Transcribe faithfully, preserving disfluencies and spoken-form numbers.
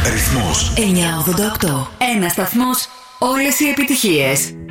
Ρυθμός εννιακόσια ογδόντα οκτώ. Ένα σταθμός, όλες οι επιτυχίες.